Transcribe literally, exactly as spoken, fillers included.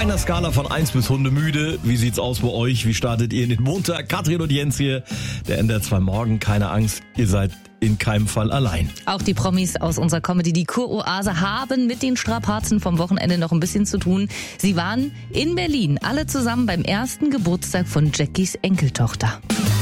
einer Skala von eins bis hundemüde. Wie sieht's aus bei euch? Wie startet ihr in den Montag? Katrin und Jens hier, der N D R zwei Morgen. Keine Angst, ihr seid in keinem Fall allein. Auch die Promis aus unserer Comedy, die Kuroase, haben mit den Strapazen vom Wochenende noch ein bisschen zu tun. Sie waren in Berlin, alle zusammen beim ersten Geburtstag von Jackies Enkeltochter.